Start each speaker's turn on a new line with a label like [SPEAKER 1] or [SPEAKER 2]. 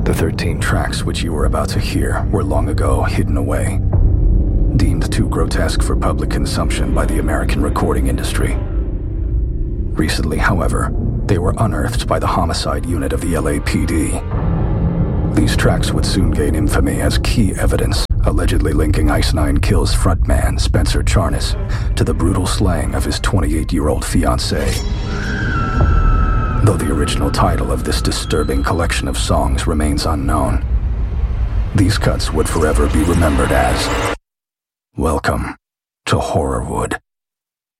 [SPEAKER 1] The 13 tracks which you were about to hear were long ago hidden away, deemed too grotesque for public consumption by the American recording industry. Recently, however, they were unearthed by the homicide unit of the LAPD. These tracks would soon gain infamy as key evidence, allegedly linking Ice Nine Kills frontman Spencer Charnas to the brutal slaying of his 28-year-old fiancée. Though the original title of this disturbing collection of songs remains unknown, these cuts would forever be remembered as Welcome to Horrorwood.